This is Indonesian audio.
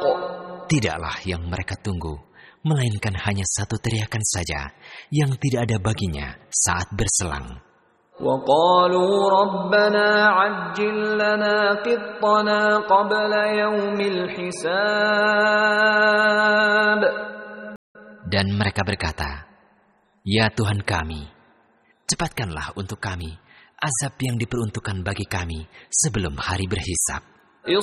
Tidaklah yang mereka tunggu, melainkan hanya satu teriakan saja yang tidak ada baginya saat berselang. وَقَالُوا رَبَّنَا عَجِّل لَّنَا قِطَّنَا قَبْلَ يَوْمِ الْحِسَابِ. Dan mereka berkata, "Ya Tuhan kami, cepatkanlah untuk kami azab yang diperuntukkan bagi kami sebelum hari berhisab."